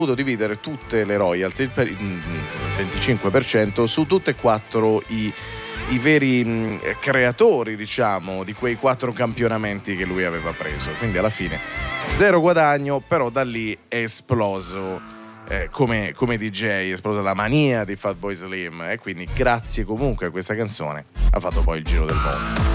dividere tutte le royalty per il 25% su tutte e 4 i veri creatori, diciamo, di quei 4 campionamenti che lui aveva preso. Quindi alla fine 0 guadagno, però da lì è esploso come DJ, è esplosa la mania di Fatboy Slim, e quindi grazie comunque a questa canzone ha fatto poi il giro del mondo.